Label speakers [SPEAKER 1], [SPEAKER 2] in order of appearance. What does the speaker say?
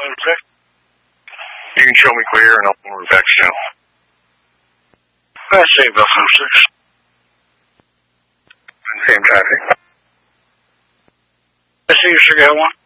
[SPEAKER 1] Okay.
[SPEAKER 2] You can show me clear and I'll move back down.
[SPEAKER 1] I see about 06.
[SPEAKER 2] Same traffic.
[SPEAKER 1] I see you should get one.